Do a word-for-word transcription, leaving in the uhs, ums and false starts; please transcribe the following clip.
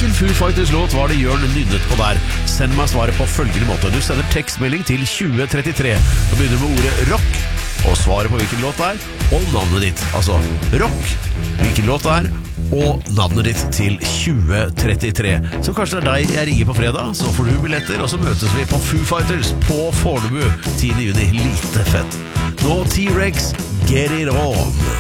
Hvilken Foo Fighters låt var det Jørn nynnet på der? Send meg svaret på følgende måte. Du sender tekstmelding til tjue trettitre. Du begynner med ordet rock, og svaret på hvilken låt det er, og navnet ditt. Altså rock, hvilken låt det er, og navnet ditt til tjue trettitre. Så kanskje det er deg jeg ringer på fredag, så får du billetter, og så møtes vi på Foo Fighters på Fornebu tiende juni. Lite fett. Nå T-Rex, Get It On.